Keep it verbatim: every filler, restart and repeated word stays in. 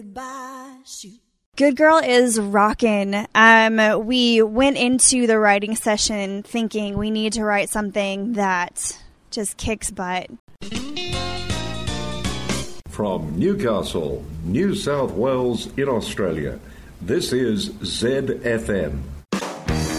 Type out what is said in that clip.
Good Girl is rockin'. Um, we went into the writing session thinking we need to write something that just kicks butt. From Newcastle, New South Wales in Australia, this is Z F M